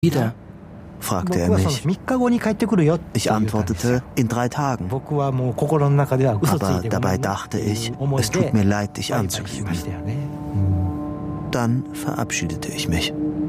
wieder?, fragte er mich. Ich antwortete, in 3 Tagen. Aber dabei dachte ich, es tut mir leid, dich anzulügen. Dann verabschiedete ich mich.